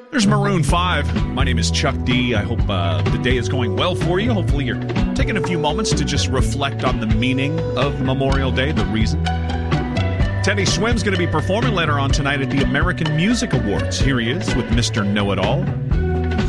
There's Maroon 5. My name is Chuck D. I hope the day is going well for you. Hopefully you're taking a few moments to just reflect on the meaning of Memorial Day, the reason. Teddy Swim's going to be performing later on tonight at the American Music Awards. Here he is with Mr. Know-It-All.